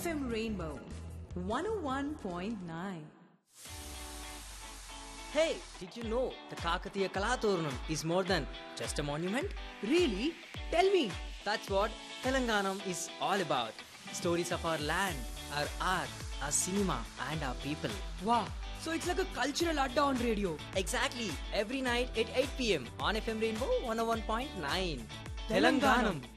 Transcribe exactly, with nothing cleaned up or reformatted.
M Rainbow one oh one point nine. Hey, did you know the Kakatiya Kalaturnam is more than just a monument? Really? Tell me. That's what Telanganam is all about. Stories of our land, our art, our cinema, and our people. Wow. So it's like a cultural adda on radio. Exactly. Every night at eight p m on F M Rainbow one oh one point nine. Telanganam.